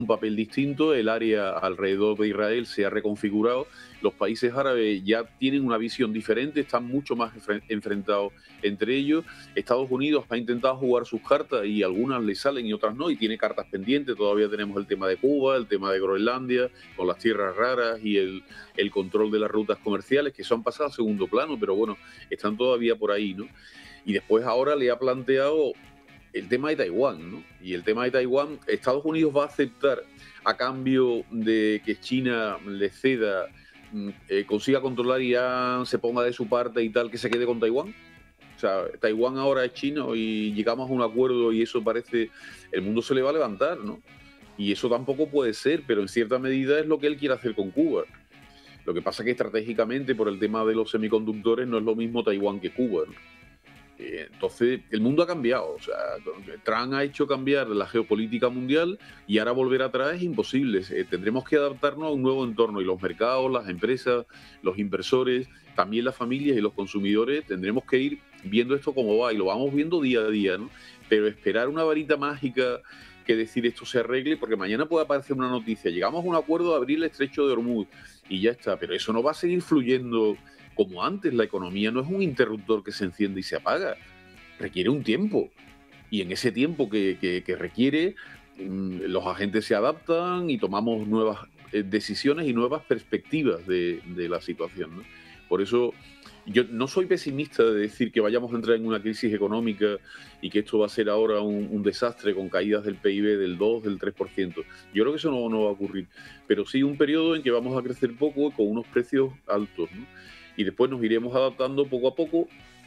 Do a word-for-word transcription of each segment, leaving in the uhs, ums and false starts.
un papel distinto, el área alrededor de Israel se ha reconfigurado, los países árabes ya tienen una visión diferente, están mucho más enfrentados entre ellos. Estados Unidos ha intentado jugar sus cartas y algunas le salen y otras no, y tiene cartas pendientes. Todavía tenemos el tema de Cuba, el tema de Groenlandia, con las tierras raras y el, el control de las rutas comerciales, que eso han pasado a segundo plano, pero bueno, están todavía por ahí, ¿no? Y después ahora le ha planteado el tema de Taiwán, ¿no? Y el tema de Taiwán, Estados Unidos va a aceptar a cambio de que China le ceda, eh, consiga controlar y ya se ponga de su parte y tal, que se quede con Taiwán. O sea, Taiwán ahora es chino y llegamos a un acuerdo y eso parece, el mundo se le va a levantar, ¿no? Y eso tampoco puede ser, pero en cierta medida es lo que él quiere hacer con Cuba. Lo que pasa es que estratégicamente, por el tema de los semiconductores, no es lo mismo Taiwán que Cuba, ¿no? Entonces, el mundo ha cambiado. O sea, Trump ha hecho cambiar la geopolítica mundial y ahora volver atrás es imposible. Eh, tendremos que adaptarnos a un nuevo entorno y los mercados, las empresas, los inversores, también las familias y los consumidores tendremos que ir viendo esto como va y lo vamos viendo día a día, ¿no? Pero esperar una varita mágica que decir esto se arregle, porque mañana puede aparecer una noticia, llegamos a un acuerdo de abrir el estrecho de Hormuz y ya está, pero eso no va a seguir fluyendo como antes. La economía no es un interruptor que se enciende y se apaga, requiere un tiempo. Y en ese tiempo que, que, que requiere, mmm, los agentes se adaptan y tomamos nuevas eh, decisiones y nuevas perspectivas de, de la situación, ¿no? Por eso yo no soy pesimista de decir que vayamos a entrar en una crisis económica y que esto va a ser ahora un, un desastre con caídas del P I B del dos, del tres por ciento. Yo creo que eso no, no va a ocurrir, pero sí un periodo en que vamos a crecer poco con unos precios altos, ¿no? Y después nos iremos adaptando poco a poco.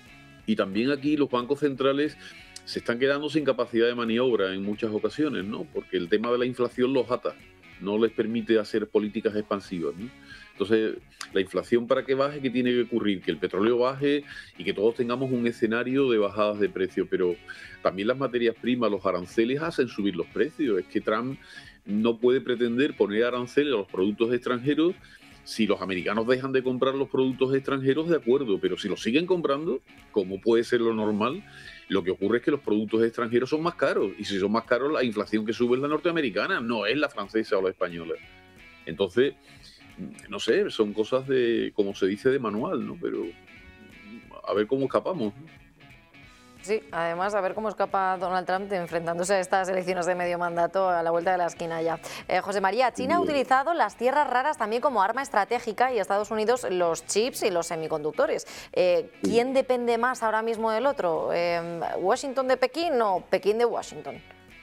Y también aquí los bancos centrales se están quedando sin capacidad de maniobra en muchas ocasiones, ¿no? Porque el tema de la inflación los ata, no les permite hacer políticas expansivas, ¿no? Entonces, la inflación, para que baje, ¿qué tiene que ocurrir? Que el petróleo baje y que todos tengamos un escenario de bajadas de precio, pero también las materias primas, los aranceles hacen subir los precios. Es que Trump no puede pretender poner aranceles a los productos extranjeros. Si los americanos dejan de comprar los productos extranjeros, de acuerdo, pero si los siguen comprando, como puede ser lo normal, lo que ocurre es que los productos extranjeros son más caros, y si son más caros, la inflación que sube es la norteamericana, no es la francesa o la española. Entonces, no sé, son cosas de, como se dice, de manual, ¿no? Pero a ver cómo escapamos, ¿no? Sí, además, a ver cómo escapa Donald Trump enfrentándose a estas elecciones de medio mandato a la vuelta de la esquina ya. Eh, José María, China ha utilizado las tierras raras también como arma estratégica y Estados Unidos los chips y los semiconductores. Eh, ¿Quién depende más ahora mismo del otro? Eh, ¿Washington de Pekín o Pekín de Washington?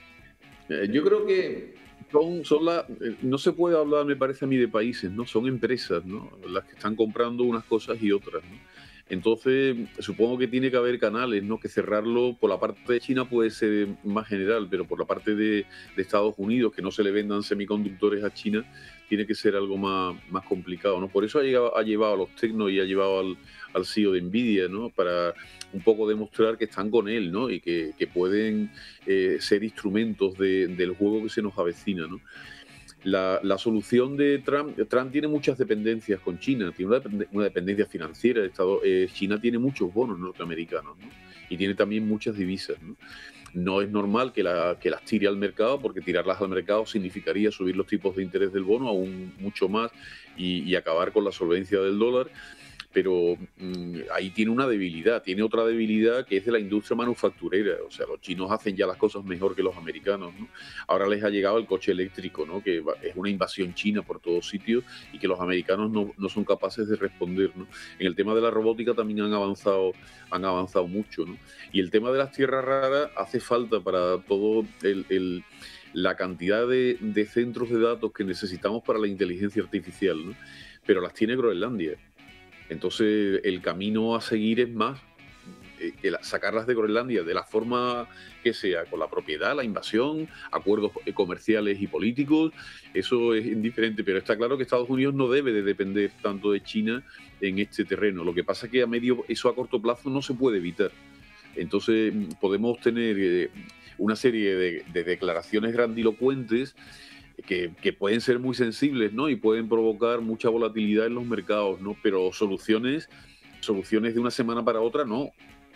Eh, yo creo que son, son la, eh, no se puede hablar, me parece a mí, de países, ¿no? Son empresas, ¿no? Las que están comprando unas cosas y otras, ¿no? Entonces, supongo que tiene que haber canales, ¿no? Que cerrarlo por la parte de China puede ser más general, pero por la parte de, de Estados Unidos, que no se le vendan semiconductores a China, tiene que ser algo más, más complicado, ¿no? Por eso ha, llegado, ha llevado a los tecnos y ha llevado al, al C E O de Nvidia, ¿no? Para un poco demostrar que están con él, ¿no? Y que, que pueden eh, ser instrumentos de, del juego que se nos avecina, ¿no? La, la solución de Trump, Trump tiene muchas dependencias con China, tiene una, una dependencia financiera. Estado, eh, China tiene muchos bonos norteamericanos, ¿no? Y tiene también muchas divisas, ¿no? No es normal que, la, que las tire al mercado, porque tirarlas al mercado significaría subir los tipos de interés del bono aún mucho más y, y acabar con la solvencia del dólar. Pero mmm, ahí tiene una debilidad, tiene otra debilidad que es de la industria manufacturera. O sea, los chinos hacen ya las cosas mejor que los americanos, ¿no? Ahora les ha llegado el coche eléctrico, ¿no? Que es una invasión china por todos sitios y que los americanos no, no son capaces de responder, ¿no? En el tema de la robótica también han avanzado, han avanzado mucho, ¿no? Y el tema de las tierras raras hace falta para todo el... el la cantidad de, de centros de datos que necesitamos para la inteligencia artificial, ¿no? Pero las tiene Groenlandia. Entonces, el camino a seguir es más eh, el sacarlas de Groenlandia de la forma que sea, con la propiedad, la invasión, acuerdos comerciales y políticos. Eso es indiferente, pero está claro que Estados Unidos no debe de depender tanto de China en este terreno. Lo que pasa es que a medio, eso a corto plazo no se puede evitar. Entonces, podemos tener eh, una serie de, de declaraciones grandilocuentes Que, que pueden ser muy sensibles, ¿no? Y pueden provocar mucha volatilidad en los mercados, ¿no? Pero soluciones, soluciones de una semana para otra, no.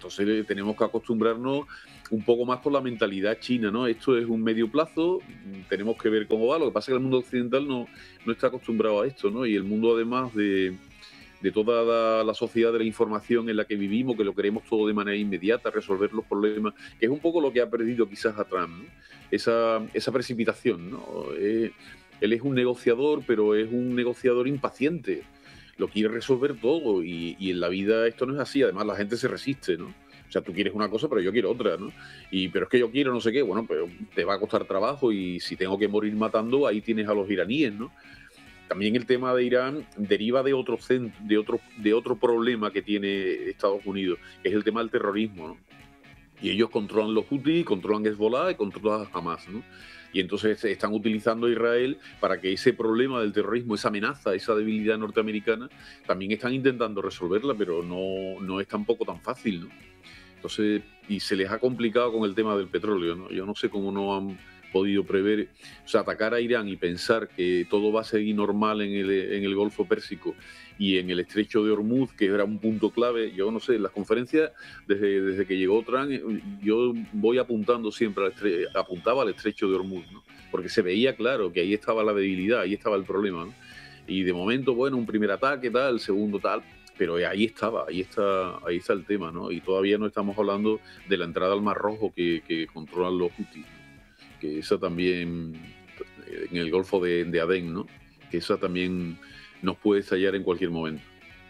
Entonces tenemos que acostumbrarnos un poco más con la mentalidad china, ¿no? Esto es un medio plazo, tenemos que ver cómo va. Lo que pasa es que el mundo occidental no, no está acostumbrado a esto, ¿no? Y el mundo, además de, de toda la, la sociedad de la información en la que vivimos, que lo queremos todo de manera inmediata, resolver los problemas, que es un poco lo que ha perdido quizás a Trump, ¿no? Esa, esa precipitación, ¿no? Eh, él es un negociador, pero es un negociador impaciente. Lo quiere resolver todo y, y en la vida esto no es así. Además, la gente se resiste, ¿no? O sea, tú quieres una cosa, pero yo quiero otra, ¿no? Y, pero es que yo quiero no sé qué. Bueno, pero te va a costar trabajo y si tengo que morir matando, ahí tienes a los iraníes, ¿no? También el tema de Irán deriva de otro, de otro, de otro problema que tiene Estados Unidos, que es el tema del terrorismo, ¿no? Y ellos controlan los Houthi, controlan Hezbollah y controlan Hamas, ¿no? Y entonces están utilizando a Israel para que ese problema del terrorismo, esa amenaza, esa debilidad norteamericana, también están intentando resolverla, pero no, no es tampoco tan fácil, ¿no? Entonces, y se les ha complicado con el tema del petróleo, ¿no? Yo no sé cómo no han podido prever, o sea, atacar a Irán y pensar que todo va a seguir normal en el, en el Golfo Pérsico y en el Estrecho de Hormuz, que era un punto clave. Yo no sé, en las conferencias, desde, desde que llegó Trump, yo voy apuntando siempre, al estre- apuntaba al Estrecho de Hormuz, ¿no? Porque se veía claro que ahí estaba la debilidad, ahí estaba el problema, ¿no? Y de momento, bueno, un primer ataque, tal, el segundo tal, pero ahí estaba, ahí está, ahí está el tema, ¿no? Y todavía no estamos hablando de la entrada al Mar Rojo que, que controlan los Houthis, que esa también, en el Golfo de, de Adén, ¿no? Que esa también nos puede estallar en cualquier momento.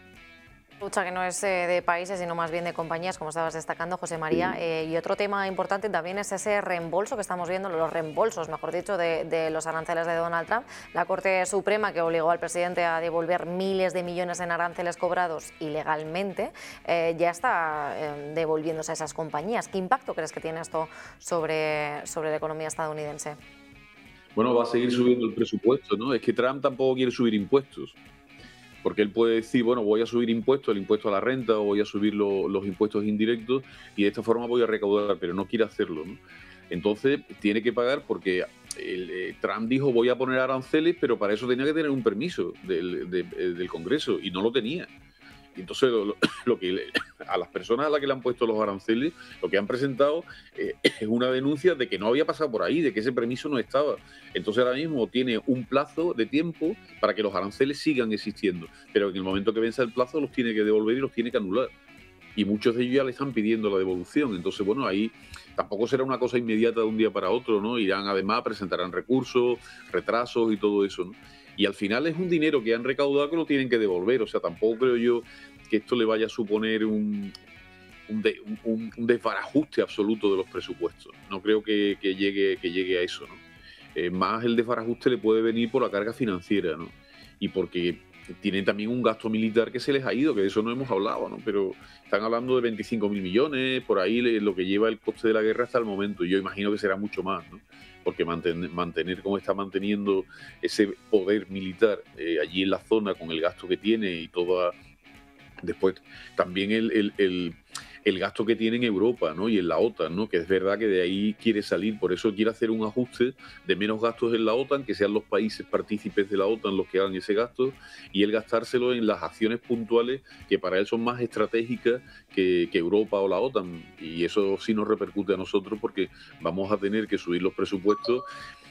Lucha que no es eh, de países, sino más bien de compañías, como estabas destacando, José María. Eh, y otro tema importante también es ese reembolso que estamos viendo, los reembolsos, mejor dicho, de, de los aranceles de Donald Trump. La Corte Suprema, que obligó al presidente a devolver miles de millones en aranceles cobrados ilegalmente, eh, ya está eh, devolviéndose a esas compañías. ¿Qué impacto crees que tiene esto sobre, sobre la economía estadounidense? Bueno, va a seguir subiendo el presupuesto, ¿no? Es que Trump tampoco quiere subir impuestos. Porque él puede decir, bueno, voy a subir impuestos, el impuesto a la renta, o voy a subir lo, los impuestos indirectos, y de esta forma voy a recaudar, pero no quiere hacerlo, ¿no? Entonces, tiene que pagar porque el, eh, Trump dijo, voy a poner aranceles, pero para eso tenía que tener un permiso del, de, del Congreso, y no lo tenía. Y entonces, lo, lo que le, a las personas a las que le han puesto los aranceles, lo que han presentado eh, es una denuncia de que no había pasado por ahí, de que ese permiso no estaba. Entonces, ahora mismo tiene un plazo de tiempo para que los aranceles sigan existiendo, pero en el momento que venza el plazo los tiene que devolver y los tiene que anular. Y muchos de ellos ya le están pidiendo la devolución. Entonces, bueno, ahí tampoco será una cosa inmediata de un día para otro, ¿no? Irán, además, presentarán recursos, retrasos y todo eso, ¿no? Y al final es un dinero que han recaudado que lo tienen que devolver. O sea, tampoco creo yo que esto le vaya a suponer un, un, de, un, un desbarajuste absoluto de los presupuestos. No creo que, que, llegue, que llegue a eso, ¿no? Eh, más el desbarajuste le puede venir por la carga financiera, ¿no? Y porque tienen también un gasto militar que se les ha ido, que de eso no hemos hablado, ¿no? Pero están hablando de veinticinco mil millones, por ahí lo que lleva el coste de la guerra hasta el momento. Yo imagino que será mucho más, ¿no? Porque mantener, mantener como está manteniendo ese poder militar eh, allí en la zona con el gasto que tiene y toda... Después también el, el, el, el gasto que tiene en Europa, ¿no? Y en la OTAN, ¿no? Que es verdad que de ahí quiere salir, por eso quiere hacer un ajuste de menos gastos en la OTAN, que sean los países partícipes de la OTAN los que hagan ese gasto, y él gastárselo en las acciones puntuales que para él son más estratégicas que, que Europa o la OTAN. Y eso sí nos repercute a nosotros porque vamos a tener que subir los presupuestos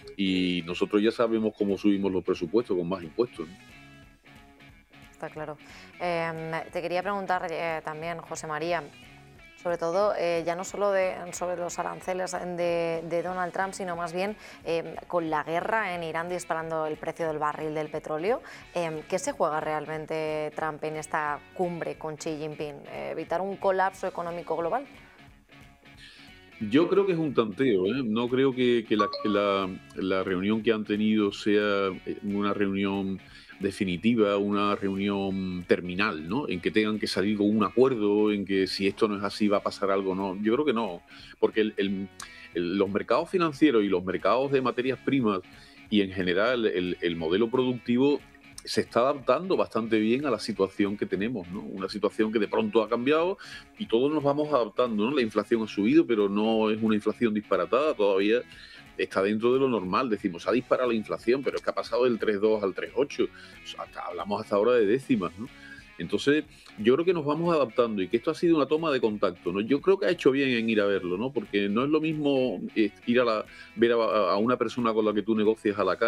y nosotros ya sabemos cómo subimos los presupuestos, con más impuestos, ¿no? Está claro. Eh, te quería preguntar eh, también, José María, sobre todo, eh, ya no solo de, sobre los aranceles de, de Donald Trump, sino más bien eh, con la guerra en Irán disparando el precio del barril del petróleo. Eh, ¿Qué se juega realmente Trump en esta cumbre con Xi Jinping? Eh, ¿Evitar un colapso económico global? Yo creo que es un tanteo, ¿eh? No creo que, que, la, que la, la reunión que han tenido sea una reunión definitiva, una reunión terminal, ¿no? En que tengan que salir con un acuerdo, en que si esto no es así va a pasar algo, no. Yo creo que no, porque el, el, el, los mercados financieros y los mercados de materias primas y en general el, el modelo productivo se está adaptando bastante bien a la situación que tenemos, ¿no? Una situación que de pronto ha cambiado y todos nos vamos adaptando, ¿no? La inflación ha subido, pero no es una inflación disparatada, todavía está dentro de lo normal. Decimos, ha disparado la inflación, pero es que ha pasado del tres coma dos al tres coma ocho. O sea, hasta, hablamos hasta ahora de décimas, ¿no? Entonces, yo creo que nos vamos adaptando y que esto ha sido una toma de contacto, ¿no? Yo creo que ha hecho bien en ir a verlo, ¿no? Porque no es lo mismo eh, ir a la, ver a, a una persona con la que tú negocias a la calle